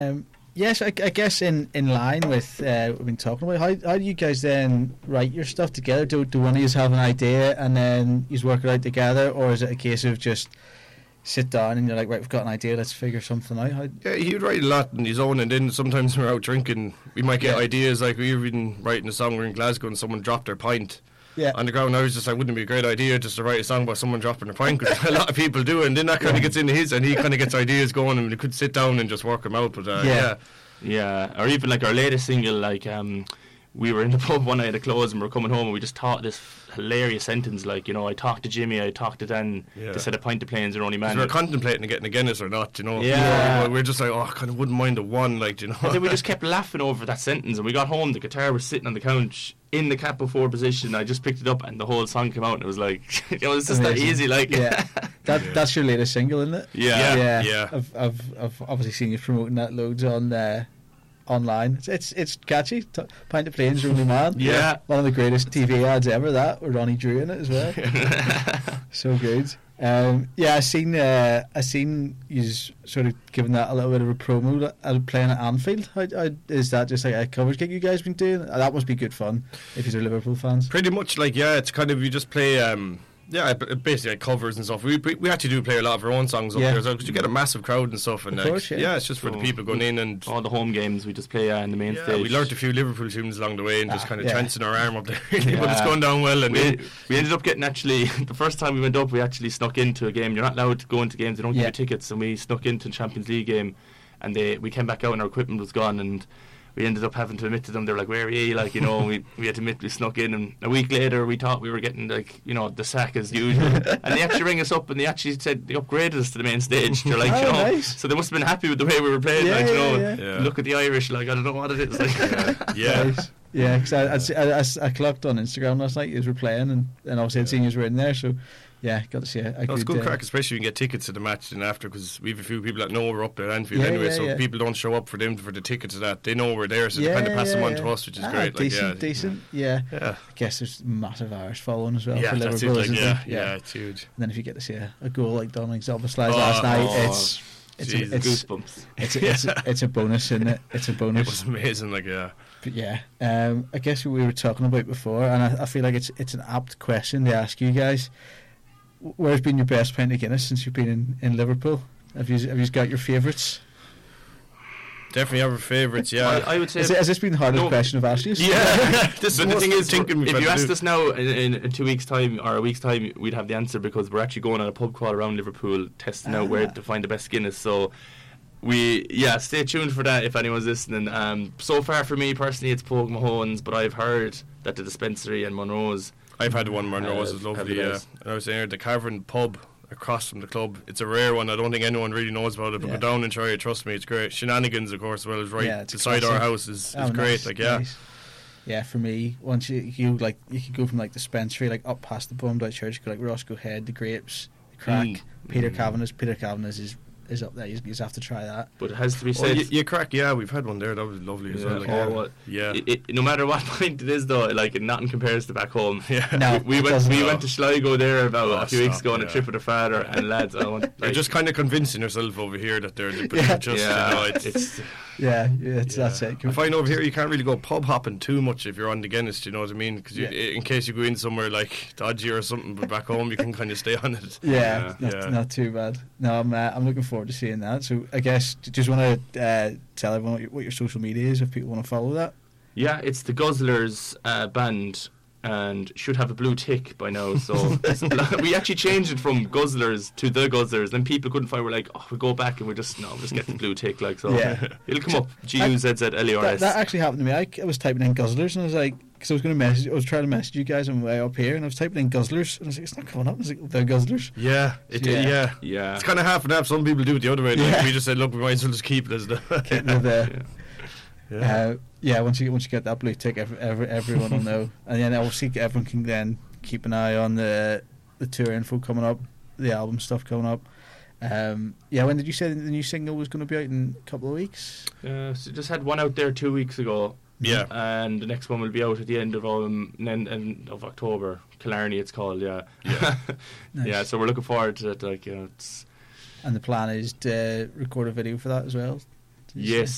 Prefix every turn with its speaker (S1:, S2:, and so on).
S1: Yes, I guess in line with what we've been talking about, how do you guys then write your stuff together? Do one of you have an idea and then you work it out together, or is it a case of just sit down and you're like, right, we've got an idea, let's figure something out?
S2: Yeah, he'd write a lot on his own, and then sometimes when we're out drinking, we might get ideas. Like we've been writing a song, we're in Glasgow and someone dropped their pint on the ground. I was just like, wouldn't it be a great idea just to write a song about someone dropping their pint, because a lot of people do, and then that kind of gets into his, and he kind of gets ideas going, and we could sit down and just work them out. But
S3: yeah, or even like our latest single, like we were in the pub one night at close and we were coming home and we just thought this hilarious sentence, like, you know, I talked to Jimmy, I talked to Dan, they said a pint of planes are only man.
S2: We were contemplating getting a Guinness or not, you know. We're just like, I kind of wouldn't mind a one, like, you know.
S3: And then we just kept laughing over that sentence, and we got home, the guitar was sitting on the couch in the cap before position. I just picked it up and the whole song came out, and it was like, you know, it's just that easy, like.
S1: That's your latest single, isn't it?
S2: Yeah.
S1: I've obviously seen you promoting that loads on online. It's catchy. Pint of Planes, Only Man.
S3: Yeah.
S1: One of the greatest TV ads ever, that, with Ronnie Drew in it as well. So good. I seen you sort of giving that a little bit of a promo playing at Anfield. How is that just like a coverage gig you guys been doing? That must be good fun if you're Liverpool fans.
S2: Pretty much, like, it's kind of, you just play basically like covers and stuff. We actually do play a lot of our own songs up there as well, because you get a massive crowd and stuff, and it's just for the people going in, and
S3: all the home games we just play in the main stage.
S2: We learnt a few Liverpool tunes along the way and just kind of chancing our arm up there. But it's going down well, and
S3: we ended up getting, actually, the first time we went up, we actually snuck into a game. You're not allowed to go into games, they don't give you tickets, and we snuck into the Champions League game, and we came back out and our equipment was gone, and we ended up having to admit to them. They were like, where are you? Like, you know, we had to admit we snuck in, and a week later we thought we were getting, like, you know, the sack as usual. And they actually rang us up and they actually said they upgraded us to the main stage. They're like, you know,
S1: nice.
S3: So they must have been happy with the way we were playing, look at the Irish, like, I don't know what it is. Like,
S1: Nice. Yeah, because I clocked on Instagram last night, you were playing, and obviously I'd seen you were in there, so got to see it.
S2: It's good crack, especially when you get tickets to the match then after, because we have a few people that know we're up there at Anfield anyway, so people don't show up for them for the tickets to that. They know we're there, so they kind of pass them on to us, which is great.
S1: Decent. I guess there's massive Irish following as well for
S2: that's
S1: Liverpool,
S2: it,
S1: isn't
S2: there? It's huge.
S1: And then if you get to see a goal like Dominic Szoboszlai last night, it's
S3: goosebumps.
S1: It's a bonus, isn't it? It's a bonus.
S2: It was amazing, like,
S1: But I guess what we were talking about before, and I feel like it's an apt question to ask you guys. Where's been your best pint of Guinness since you've been in Liverpool? Have you got your favourites?
S2: Definitely have our favourites,
S3: I would say.
S1: Has this been the hardest question I've asked you?
S3: Yeah. The thing is, if you asked us now in 2 weeks' time or a week's time, we'd have the answer, because we're actually going on a pub crawl around Liverpool, testing out where to find the best Guinness. So stay tuned for that if anyone's listening. So far for me personally, it's Pogue Mahone's, but I've heard that the dispensary and Monroe's.
S2: I've had one. Monroe's is lovely. And I was saying the Cavern pub across from the club. It's a rare one. I don't think anyone really knows about it, but go down and try it. Trust me, it's great. Shenanigans, of course, as well, is right beside our house. Is great. Nice.
S1: Yeah, for me, once you could go from like the dispensary, like up past the Bumdite Church, you go like Roscoe Head, the Grapes, the Crack, Peter Kavanagh's. Peter Kavanagh's is up there. You just have to try that.
S3: But it has to be said.
S2: You Crack, we've had one there. That was lovely as well.
S3: No matter what pint it is, though, like, nothing compares to back home.
S1: We
S3: went to Sligo there about a few weeks ago on a trip with a father, and lads,
S2: you're just kind of convincing yourself over here that they're just
S1: that's it.
S2: I find over here you can't really go pub hopping too much if you're on the Guinness. Do you know what I mean? Because in case you go in somewhere like dodgy or something, but back home you can kind of stay on it.
S1: Not too bad. No, I'm looking forward to seeing that. So I guess just want to tell everyone what your social media is if people want to follow that.
S3: Yeah, it's the Guzzlers band, and should have a blue tick by now. So we actually changed it from Guzzlers to the Guzzlers. Then people couldn't find. We're like, we go back and we'll just get the blue tick. Like, so it'll come up. GUZZLERS.
S1: That actually happened to me. I was typing in Guzzlers and I was like, because I was trying to message you guys on the way up here, and I was typing in Guzzlers and I was like, it's not coming up. I was like, the Guzzlers.
S2: It's kind of half and half. Some people do it the other way. Like, we just said, look, we might as well just keep it as the.
S1: Once you get that blue tick, everyone will know, and then obviously everyone can then keep an eye on the tour info coming up, the album stuff coming up. When did you say the new single was going to be out? In a couple of weeks?
S3: So just had one out there 2 weeks ago.
S2: Yeah,
S3: and the next one will be out at the end of October. Killarney, it's called.
S1: Nice.
S3: So we're looking forward to it. Like, it's.
S1: And the plan is to record a video for that as well.
S3: Yes,